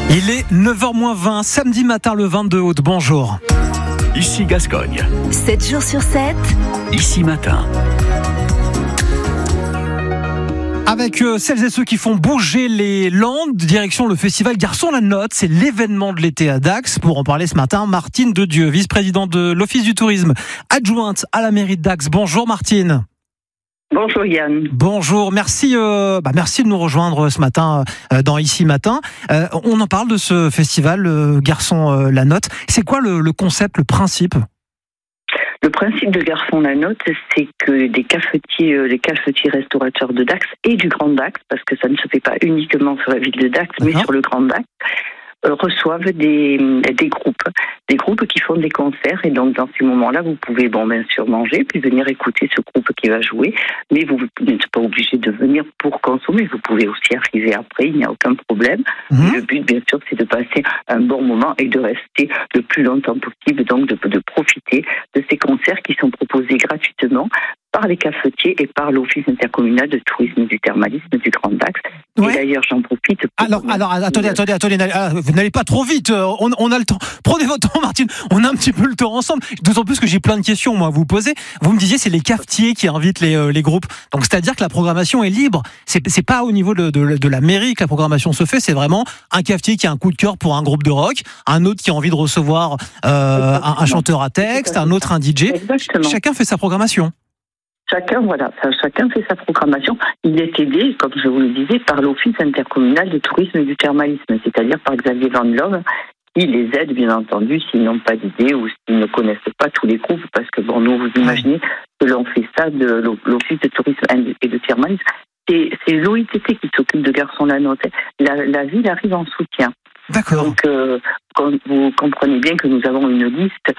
Il est 9h-20, samedi matin le 22 août. Bonjour. Ici Gascogne. 7 jours sur 7. Ici matin. Avec celles et ceux qui font bouger les Landes, direction le festival Garçon la Note. C'est l'événement de l'été à Dax. Pour en parler ce matin, Martine Dedieu, vice-présidente de l'Office du tourisme, adjointe à la mairie de Dax. Bonjour Martine. Bonjour Yann. Bonjour, merci de nous rejoindre ce matin dans Ici Matin. On en parle de ce festival Garçon la Note. C'est quoi le concept, le principe ? Le principe de Garçon la Note, c'est que des cafetiers restaurateurs de Dax et du Grand Dax, parce que ça ne se fait pas uniquement sur la ville de Dax, mais sur le Grand Dax, reçoivent des groupes qui font des concerts. Et donc dans ces moments-là, vous pouvez bien sûr manger, puis venir écouter ce groupe qui va jouer, mais vous n'êtes pas obligé de venir pour consommer. Vous pouvez aussi arriver après, il n'y a aucun problème. Le but, bien sûr, c'est de passer un bon moment et de rester le plus longtemps possible, donc de profiter de ces concerts qui sont proposés gratuitement par les cafetiers et par l'Office intercommunal de tourisme et du thermalisme du Grand Dax. Ouais. Et d'ailleurs, j'en profite pour... Alors, attendez, vous n'allez pas trop vite, on a le temps. Prenez votre temps, Martine, on a un petit peu le temps ensemble, d'autant plus que j'ai plein de questions, moi, à vous poser. Vous me disiez, c'est les cafetiers qui invitent les groupes, donc c'est-à-dire que la programmation est libre, c'est pas au niveau de la mairie que la programmation se fait, c'est vraiment un cafetier qui a un coup de cœur pour un groupe de rock, un autre qui a envie de recevoir un chanteur à texte, un autre un DJ. Exactement. Chacun fait sa programmation. Chacun fait sa programmation. Il est aidé, comme je vous le disais, par l'Office intercommunal de tourisme et du thermalisme, c'est-à-dire par Xavier Van Love, qui les aide, bien entendu, s'ils n'ont pas d'idée ou s'ils ne connaissent pas tous les groupes, parce que nous, vous imaginez que l'on fait ça de l'Office de tourisme et de thermalisme. C'est l'OITT qui s'occupe de Garçon la Note. La ville arrive en soutien. D'accord. Donc, vous comprenez bien que nous avons une liste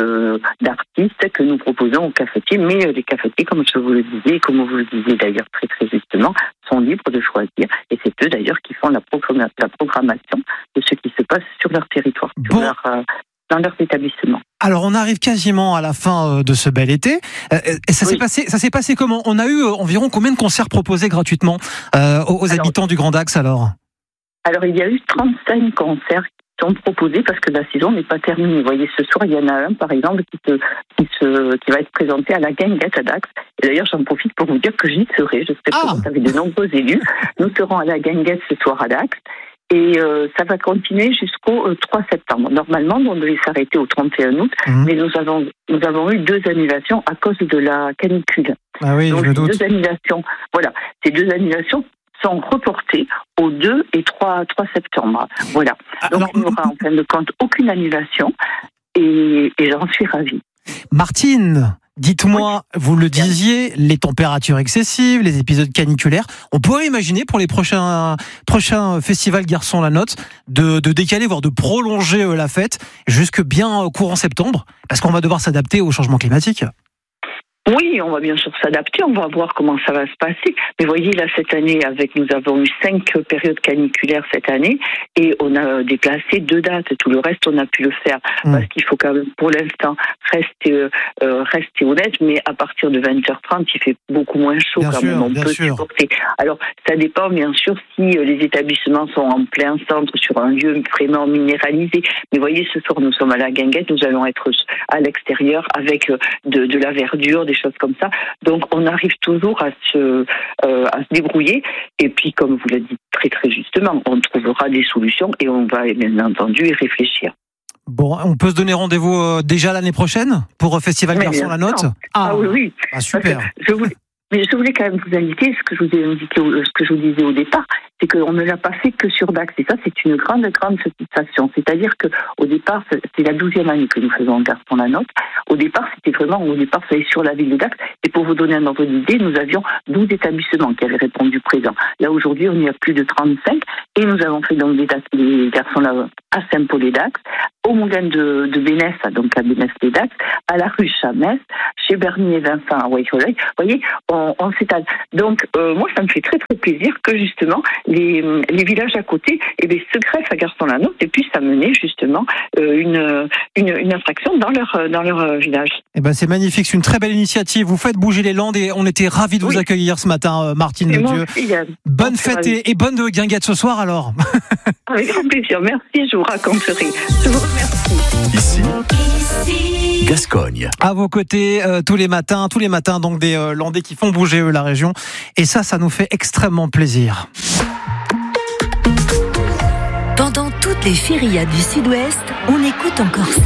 d'artistes que nous proposons aux cafetiers, mais les cafetiers, comme je vous le disais, et comme vous le disiez d'ailleurs très très justement, sont libres de choisir, et c'est eux d'ailleurs qui font la programmation de ce qui se passe sur leur territoire, dans leurs établissements. Alors on arrive quasiment à la fin de ce bel été. Et ça s'est passé comment ? On a eu environ combien de concerts proposés gratuitement aux habitants du Grand Dax alors ? Alors, il y a eu 35 concerts qui sont proposés parce que la saison n'est pas terminée. Vous voyez, ce soir, il y en a un, par exemple, qui va être présenté à la Guinguette à Dax. Et d'ailleurs, j'en profite pour vous dire que j'y serai. Je serai présente avec de nombreux élus. Nous serons à la Guinguette ce soir à Dax. Et ça va continuer jusqu'au 3 septembre. Normalement, on devait s'arrêter au 31 août, mais nous avons eu 2 annulations à cause de la canicule. Ah oui, donc, je me doute. Ces deux annulations sont reportés au 2 et 3 septembre. Voilà. Donc, il n'y aura en fin de compte aucune annulation et j'en suis ravie. Martine, dites-moi, vous le disiez, les températures excessives, les épisodes caniculaires, on pourrait imaginer pour les prochains festivals Garçon la Note de décaler, voire de prolonger la fête jusque bien courant septembre, parce qu'on va devoir s'adapter au changement climatique. Oui, on va bien sûr s'adapter, on va voir comment ça va se passer. Mais voyez, là, cette année, nous avons eu 5 périodes caniculaires cette année et on a déplacé 2 dates. Tout le reste, on a pu le faire parce qu'il faut quand même, pour l'instant, rester honnête. Mais à partir de 20h30, il fait beaucoup moins chaud quand même. On peut supporter. Alors, ça dépend, bien sûr, si les établissements sont en plein centre, sur un lieu vraiment minéralisé. Mais voyez, ce soir, nous sommes à la Guinguette, nous allons être à l'extérieur avec de la verdure, des choses comme ça. Donc, on arrive toujours à se débrouiller. Et puis, comme vous l'avez dit très, très justement, on trouvera des solutions et on va, bien entendu, y réfléchir. Bon, on peut se donner rendez-vous déjà l'année prochaine pour Festival Garçon la Note ? Oui. Ah, super. Mais je voulais quand même vous indiquer ce que je vous disais au départ, c'est qu'on ne l'a pas fait que sur Dax. Et ça, c'est une grande satisfaction. C'est-à-dire que au départ, c'est la 12e année que nous faisons Garçon la Note. Au départ, ça sur la ville de Dax. Et pour vous donner un ordre d'idée, nous avions 12 établissements qui avaient répondu présent. Là, aujourd'hui, on y a plus de 35. Et nous avons fait donc des Garçons la Note à Saint-Paul-et-Dax, au Moulin de Bénès, donc à Bénès-les-Dax, à la rue Chamès, chez Bernier et Vincent à Waikolai. Vous voyez, on s'étale. Donc, moi, ça me fait très, très plaisir que, justement, les villages à côté, se greffent à garçons la note et puissent amener justement une infraction dans leur village. Eh ben, c'est magnifique, c'est une très belle initiative. Vous faites bouger les Landes et on était ravis de vous accueillir ce matin, Martine Ledieu. Bonne fête et bonne guinguette ce soir alors. Avec grand plaisir, merci, je vous raconterai. Je vous remercie. Ici, Gascogne. À vos côtés, tous les matins, donc des Landais qui font bouger la région. Et ça nous fait extrêmement plaisir. Pendant toutes les férias du Sud-Ouest, on écoute encore ça.